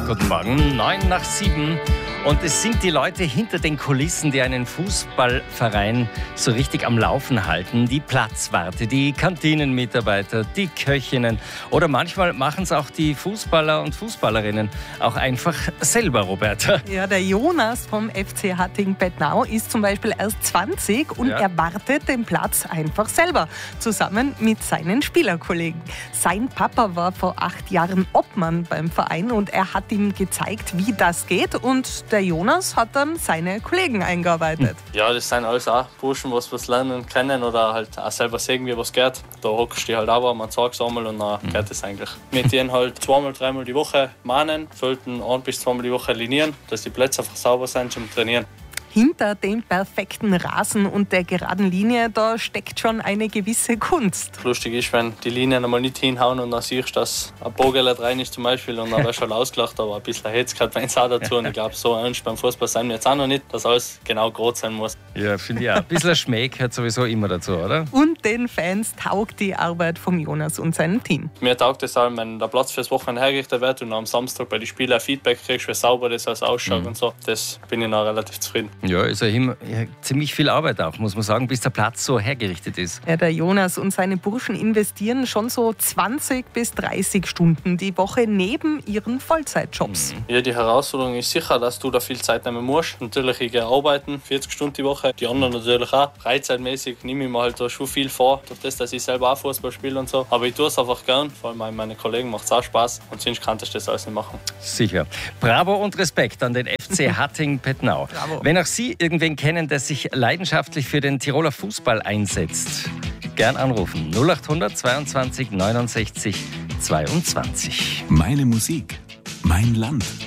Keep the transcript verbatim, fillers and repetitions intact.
Guten Morgen, neun nach sieben. Und es sind die Leute hinter den Kulissen, die einen Fußballverein so richtig am Laufen halten. Die Platzwarte, die Kantinenmitarbeiter, die Köchinnen. Oder manchmal machen es auch die Fußballer und Fußballerinnen auch einfach selber, Roberta. Ja, der Jonas vom F C Hatting-Bettnau ist zum Beispiel erst zwanzig und ja. er wartet den Platz einfach selber, zusammen mit seinen Spielerkollegen. Sein Papa war vor acht Jahren Obmann beim Verein und er hat ihm gezeigt, wie das geht, und der Jonas hat dann seine Kollegen eingearbeitet. Ja, das sind alles auch Burschen, was was lernen können oder halt auch selber sehen, wie was geht. Da hockst du halt auch, man sagt es einmal und dann geht es eigentlich. Mit denen halt zweimal, dreimal die Woche mahnen, sollten ein bis zweimal die Woche linieren, dass die Plätze einfach sauber sind zum Trainieren. Hinter dem perfekten Rasen und der geraden Linie, da steckt schon eine gewisse Kunst. Lustig ist, wenn die Linien einmal nicht hinhauen und dann siehst du, dass ein Bogel rein ist zum Beispiel und dann wirst du halt ausgelacht, aber ein bisschen Hetz gehört bei uns auch dazu. Und ich glaube, so ernst beim Fußball sind wir jetzt auch noch nicht, dass alles genau gerade sein muss. Ja, finde ich auch. Ein bisschen Schmäh gehört sowieso immer dazu, oder? Und den Fans taugt die Arbeit von Jonas und seinem Team. Mir taugt es auch, wenn der Platz fürs Wochenende hergerichtet wird und am Samstag bei den Spielern Feedback kriegst, wie sauber das alles ausschaut mhm. und so. Das bin ich noch relativ zufrieden. Ja, ist ja immer ja, ziemlich viel Arbeit auch, muss man sagen, bis der Platz so hergerichtet ist. Ja, der Jonas und seine Burschen investieren schon so zwanzig bis dreißig Stunden die Woche neben ihren Vollzeitjobs. Mhm. Ja, die Herausforderung ist sicher, dass du da viel Zeit nehmen musst. Natürlich, ich gehe arbeiten, vierzig Stunden die Woche. Die anderen natürlich auch. Freizeitmäßig nehme ich mir halt da schon viel vor, durch das, dass ich selber auch Fußball spiele und so. Aber ich tue es einfach gern, vor allem meinen Kollegen macht es auch Spaß und sonst kann ich das alles nicht machen. Sicher. Bravo und Respekt an den F C Hatting-Bettnau. Wenn auch Sie irgendwen kennen, der sich leidenschaftlich für den Tiroler Fußball einsetzt, gern anrufen. null acht hundert zweiundzwanzig neunundsechzig zweiundzwanzig. Meine Musik, mein Land.